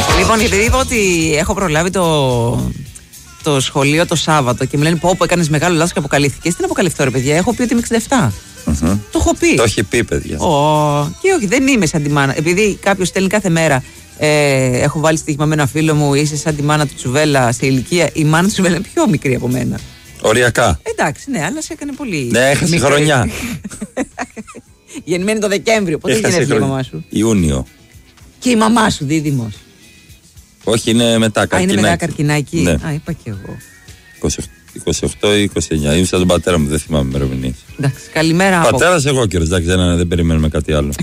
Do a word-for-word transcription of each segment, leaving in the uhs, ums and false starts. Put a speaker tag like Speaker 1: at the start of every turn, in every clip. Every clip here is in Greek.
Speaker 1: Λοιπόν, επειδή είπα ότι έχω προλάβει το, το σχολείο το Σάββατο και μου λένε πω, πω έκανες μεγάλο λάθος και αποκαλύφθηκες. Τι να αποκαλυφθώ, ρε παιδιά, έχω πει ότι είμαι εξήντα επτά. Mm-hmm. Το έχω πει.
Speaker 2: Το έχει πει, παιδιά.
Speaker 1: Oh, και όχι, δεν είμαι σαν τη μάνα. Επειδή κάποιος στέλνει κάθε μέρα, ε, έχω βάλει στοίχημα με ένα φίλο μου, είσαι σαν τη μάνα του Τσουβέλα σε ηλικία. Η μάνα του Τσουβέλα είναι πιο μικρή από μένα.
Speaker 2: Οριακά.
Speaker 1: Εντάξει, ναι, αλλά σε έκανε πολύ.
Speaker 2: Ναι, έχασε χρονιά.
Speaker 1: Γεννημένη το Δεκέμβριο. Πότε γεννήθηκε η μαμά σου?
Speaker 2: Ιούνιο.
Speaker 1: Και η μαμά σου, δίδυμος?
Speaker 2: Όχι, είναι μετά καρκινάκι.
Speaker 1: Α, είναι μετά καρκινάκι.
Speaker 2: Ναι.
Speaker 1: Α, είπα και εγώ.
Speaker 2: είκοσι οκτώ ή είκοσι εννιά. Είμαι σαν τον πατέρα μου, δεν θυμάμαι ημερομηνίες.
Speaker 1: Εντάξει, καλημέρα.
Speaker 2: Πατέρας εγώ κύριος, εντάξει, δεν, δεν περιμένουμε κάτι άλλο.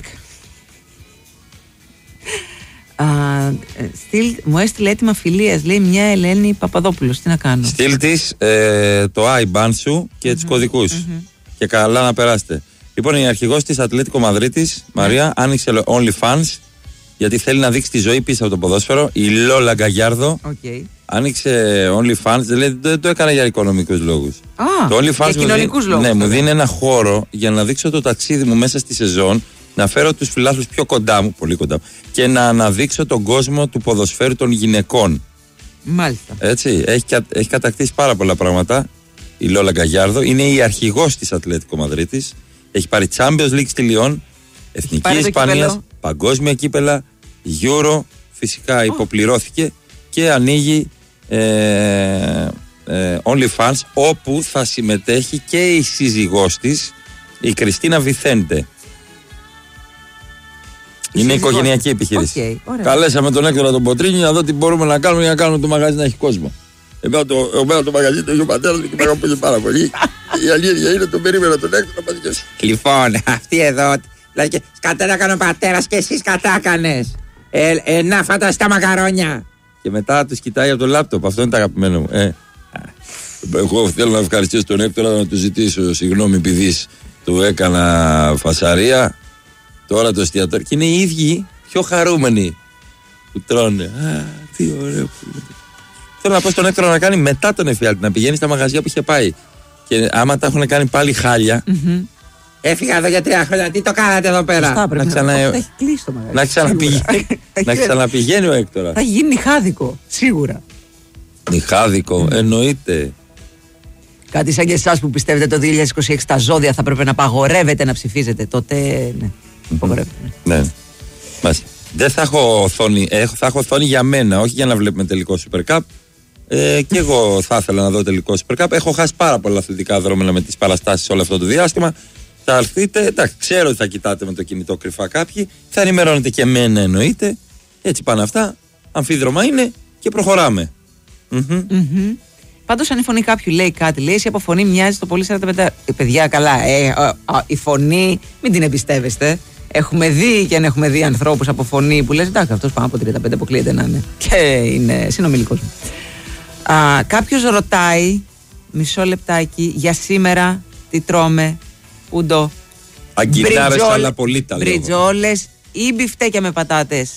Speaker 1: Α, στυλ, μου έστειλε έτοιμα φιλίας, λέει μια Ελένη Παπαδόπουλος. Τι να κάνω?
Speaker 2: Στυλ της ε, το άι μπαν σου και mm-hmm, τους κωδικούς. Mm-hmm. Και καλά να περάσετε. Λοιπόν, η αρχηγός της Ατλέτικο Μαδρίτης, Μαρία, mm-hmm, άνοιξε OnlyFans γιατί θέλει να δείξει τη ζωή πίσω από το ποδόσφαιρο. Η Λόλα Γκαγιάρδο okay, άνοιξε OnlyFans, δηλαδή δεν το έκανα για οικονομικούς λόγους.
Speaker 1: Ah,
Speaker 2: το OnlyFans
Speaker 1: για κοινωνικούς
Speaker 2: δι...
Speaker 1: λόγους.
Speaker 2: Ναι, μου δίνει ένα χώρο για να δείξω το ταξίδι μου μέσα στη σεζόν, να φέρω τους φιλάθλους πιο κοντά μου, πολύ κοντά μου, και να αναδείξω τον κόσμο του ποδοσφαίρου των γυναικών.
Speaker 1: Μάλιστα.
Speaker 2: Έτσι, έχει, έχει κατακτήσει πάρα πολλά πράγματα η Λόλα Γκαγιάρδο. Είναι η αρχηγός της Ατλέτικο Μαδρίτης. Έχει πάρει Champions League στη Λιόν, Εθνική Ισπανίας, παγκόσμια κύπελα, Euro, φυσικά oh, υποπληρώθηκε και ανοίγει ε, ε, OnlyFans, όπου θα συμμετέχει και η σύζυγός της, η Κριστίνα Βιθέντε. Είναι οικογενειακή επιχείρηση. Okay, καλέσαμε τον Έκτορα τον Ποτρίνη να δω τι μπορούμε να κάνουμε για να κάνουμε το μαγαζί να έχει κόσμο. Εμένα το, εμένα το μαγαζί το έχει ο πατέρας μου και με αγαπούσε πάρα πολύ. Η αλήθεια είναι τον περίμενα τον Έκτορα να πας.
Speaker 3: Λοιπόν, αυτή εδώ, δηλαδή σκατά να κάνει ο πατέρας και εσείς κατά κάνες. Ε, ε, να φάτα στα μακαρόνια.
Speaker 2: Και μετά τους κοιτάει από το λάπτοπ, αυτό είναι το αγαπημένο μου. Ε. Εγώ θέλω να ευχαριστήσω τον Έκτορα, να του ζητήσω συγγνώμη επειδή του έκανα φασαρία. Τώρα το εστιατόριο. Και είναι οι ίδιοι πιο χαρούμενοι που τρώνε. Α, τι ωραίο που είναι. Θέλω να πω στον Έκτορα να κάνει μετά τον εφιάλτη, να πηγαίνει στα μαγαζιά που είχε πάει. Και άμα τα έχουν κάνει πάλι χάλια.
Speaker 1: Mm-hmm.
Speaker 3: Έφυγα εδώ για τρία χρόνια. Τι το κάνατε εδώ πέρα?
Speaker 1: Σωστά, πρέπει να, ξανα... να... έχει κλείσει το μαγαζί.
Speaker 2: Να, ξαναπηγαίνει... να ξαναπηγαίνει ο Έκτορα.
Speaker 1: Θα γίνει νιχάδικο, σίγουρα.
Speaker 2: Νιχάδικο, mm. εννοείται.
Speaker 1: Κάτι σαν και εσάς που πιστεύετε το δύο χιλιάδες είκοσι έξι τα ζώδια θα πρέπει να απαγορεύεται να ψηφίζετε. Τότε ναι. Απαγορεύεται.
Speaker 2: Ναι. ναι. Μάλιστα. Δεν θα έχω οθόνη, έχω, θα έχω οθόνη για μένα, όχι για να βλέπουμε τελικό Super Cup. Ε, και εγώ θα ήθελα να δω τελικό Super Cup. Έχω χάσει πάρα πολλά αθλητικά δρόμενα με τις παραστάσεις όλο αυτό το διάστημα. Θα έρθετε, εντάξει, ξέρω ότι θα κοιτάτε με το κινητό κρυφά κάποιοι. Θα ενημερώνετε και εμένα εννοείται. Έτσι πάνε αυτά. Αμφίδρομα είναι και προχωράμε. Mm-hmm.
Speaker 1: Mm-hmm. Πάντως, αν η φωνή κάποιου λέει κάτι, λέει, εσύ από φωνή μοιάζει στο πολύ σαράντα πέντε. Ε, παιδιά, καλά. Ε, α, α, η φωνή, μην την εμπιστεύεστε. Έχουμε δει και αν έχουμε δει ανθρώπους από φωνή που λες, εντάξει, αυτός πάνω από τριάντα πέντε αποκλείεται να είναι. Και είναι συνομιλικός μου. Α, κάποιος ρωτάει, μισό λεπτάκι, για σήμερα τι τρώμε, ούντο.
Speaker 2: Αγκινάρες, αλλά πολύ τα λέω.
Speaker 1: Μπριτζόλες ή μπιφτέκια με πατάτες?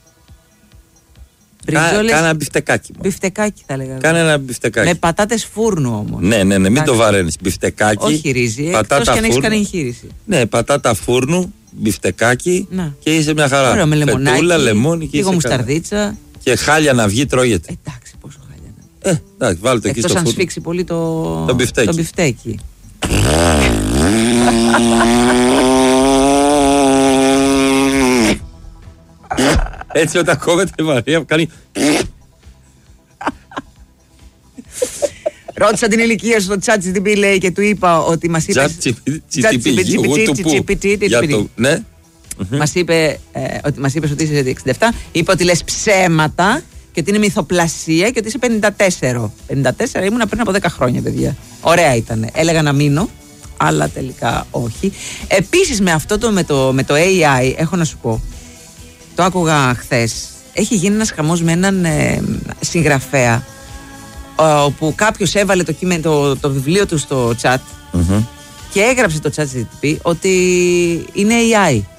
Speaker 2: Κάνε ένα μπιφτεκάκι.
Speaker 1: Μπιφτεκάκι θα λέγαμε.
Speaker 2: Κάνε ένα μπιφτεκάκι.
Speaker 1: Με πατάτες φούρνου όμως.
Speaker 2: Ναι, ναι, ναι, μην το βαραίνεις. Μπιφτεκάκι.
Speaker 1: Όχι ρύζι, εκτός και αν έχεις κάνει εγχείρηση.
Speaker 2: Ναι, πατάτα φούρνου, μπιφτεκάκι
Speaker 1: να.
Speaker 2: Και είσαι μια χαρά.
Speaker 1: Ωραία, με λεμονάκι,
Speaker 2: φετούλα, λεμόνι και
Speaker 1: λίγο μουσταρδίτσα.
Speaker 2: Και χάλια να βγει, τρώγεται.
Speaker 1: Εντάξει, πόσο χάλια να
Speaker 2: βγει. Ε, εντάξει, βάλτε εκεί στο φούρνο.
Speaker 1: Εκτός αν σφίξει πολύ το,
Speaker 2: το μπιφτέκι.
Speaker 1: Το μπιφτέκι.
Speaker 2: Έτσι όταν κόβεται η Μαρία κάνει.
Speaker 1: Ρώτησα την ηλικία στο chat τζι τι πι, λέει, και του είπα ότι μας είπε.
Speaker 2: Ναι.
Speaker 1: Μας είπε ότι μας είπες ότι είσαι εξήντα επτά. Είπε ότι λες ψέματα και ότι είναι μυθοπλασία και ότι είσαι πενήντα τέσσερα. πενήντα τέσσερα ήμουνα πριν από δέκα χρόνια, παιδιά. Ωραία ήταν. Έλεγα να μείνω, αλλά τελικά όχι. Επίσης με αυτό το με, το με το έι άι έχω να σου πω. Το άκουγα χθες. Έχει γίνει ένας χαμός με έναν ε, συγγραφέα, όπου κάποιος έβαλε το, κείμενο, το, το βιβλίο του στο chat mm-hmm. και έγραψε το chat τζι τι πι ότι είναι έι άι.